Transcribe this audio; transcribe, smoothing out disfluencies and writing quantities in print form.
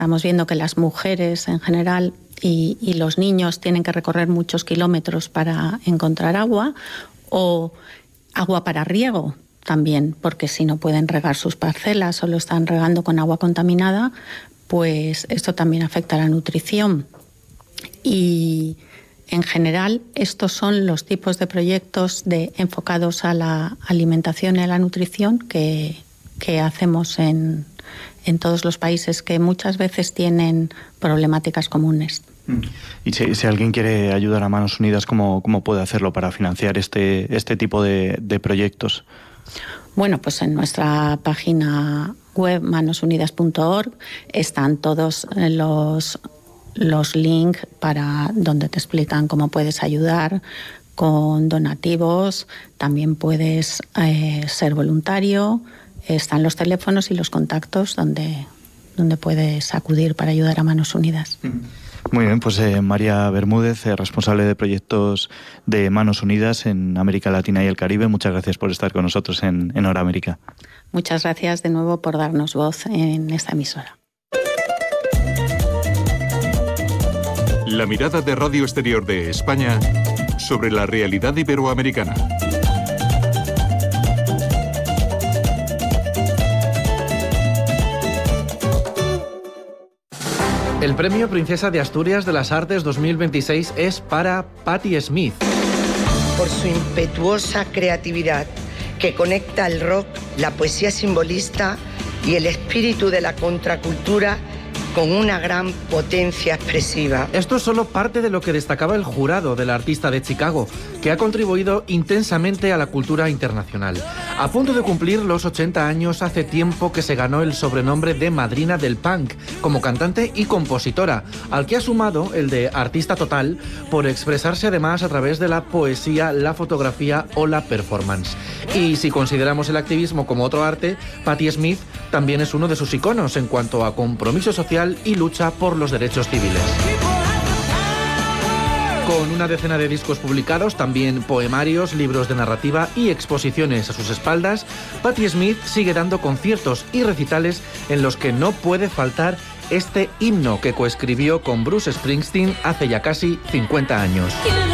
Estamos viendo que las mujeres en general y los niños tienen que recorrer muchos kilómetros para encontrar agua, o agua para riego también, porque si no pueden regar sus parcelas o lo están regando con agua contaminada, pues esto también afecta a la nutrición. Y en general estos son los tipos de proyectos enfocados a la alimentación y a la nutrición que hacemos en todos los países que muchas veces tienen problemáticas comunes. Y si alguien quiere ayudar a Manos Unidas, ¿cómo puede hacerlo para financiar este tipo de proyectos? Bueno, pues en nuestra página web manosunidas.org están todos los links para donde te explican cómo puedes ayudar con donativos. También puedes ser voluntario. Están los teléfonos y los contactos donde puedes acudir para ayudar a Manos Unidas. Muy bien, pues María Bermúdez, responsable de proyectos de Manos Unidas en América Latina y el Caribe, muchas gracias por estar con nosotros en Hora América. Muchas gracias de nuevo por darnos voz en esta emisora. La mirada de Radio Exterior de España sobre la realidad iberoamericana. El Premio Princesa de Asturias de las Artes 2026 es para Patti Smith. Por su impetuosa creatividad que conecta el rock, la poesía simbolista y el espíritu de la contracultura con una gran potencia expresiva. Esto es solo parte de lo que destacaba el jurado del artista de Chicago, que ha contribuido intensamente a la cultura internacional. A punto de cumplir los 80 años, hace tiempo que se ganó el sobrenombre de madrina del punk, como cantante y compositora, al que ha sumado el de artista total, por expresarse además a través de la poesía, la fotografía o la performance. Y si consideramos el activismo como otro arte, Patti Smith también es uno de sus iconos en cuanto a compromiso social y lucha por los derechos civiles. Con una decena de discos publicados, también poemarios, libros de narrativa y exposiciones a sus espaldas, Patti Smith sigue dando conciertos y recitales en los que no puede faltar este himno que coescribió con Bruce Springsteen hace ya casi 50 años.